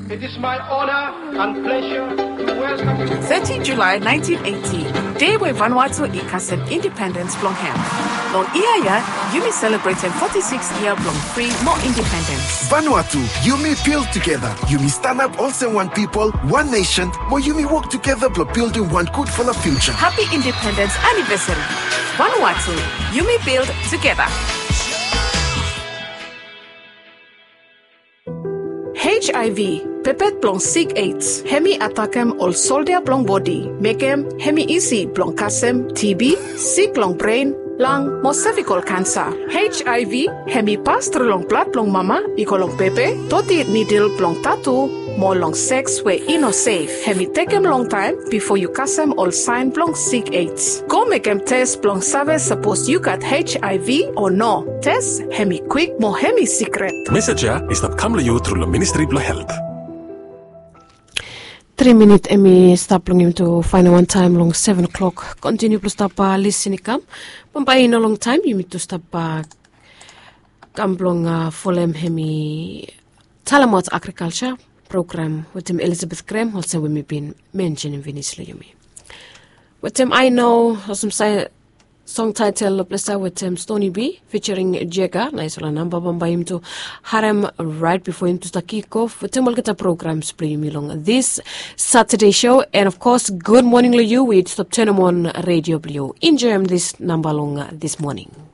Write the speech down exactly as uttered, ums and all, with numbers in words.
It is my honor and pleasure to welcome you. thirtieth of July nineteen eighty, day where Vanuatu ikasem independence blong ham. Long iaya, Yumi celebrated forty-six year blong free more independence. Vanuatu, Yumi build together. Yumi stand up also one people, one nation, more Yumi work together for building one good for the future. Happy independence anniversary. Vanuatu, Yumi build together. H I V, pepet blong sick AIDS, hemi attackem all soldier blong body, makem hemi easy blong kasem, T B, sick long brain, lung, mo cervical cancer. H I V, hemi pass through long blood blong mama, ikolong pepe, toti needle blong tattoo, more long sex where ino safe. Hemi take em long time before you kasem all sign blong sick AIDS. Go make em test blong save suppose you got H I V or no. Test hemi quick mo hemi secret. Message is that come to you through the Ministry of Health. Three minute emi stop long into final one time long seven o'clock. Continue to stop uh, listening come. Pampai no long time you need to stop uh, come long uh, folem hemi Talamot agriculture program with him Elizabeth Graham also we been mentioning Venezuela Yumi. With him I know some say song title Blessa with him Stony B featuring Jega nice la number by him to Harem right before him to start kick off with him will get a programs play me long this Saturday show and of course good morning to you with stop ten on Radio Blue. Enjoy this number long this morning.